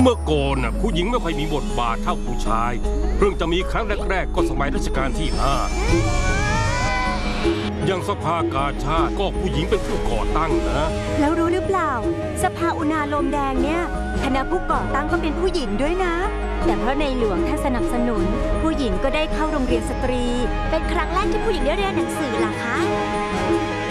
เมื่อก่อนผู้หญิงไม่ค่อยมีบทบาทเท่าผู้ชายเพิ่งจะมีครั้งแรกๆก็สมัยรัชกาลที่ 5อย่างสภากาชาดก็ผู้หญิงเป็นผู้ก่อตั้งนะแล้วรู้หรือเปล่าสภาอุณาโลมแดงเนี่ยคณะผู้ก่อตั้งก็เป็นผู้หญิงด้วยนะแต่เพราะในหลวงท่านสนับสนุนผู้หญิงก็ได้เข้าโรงเรียนสตรีเป็นครั้งแรกที่ผู้หญิงได้เรียนหนังสือล่ะคะ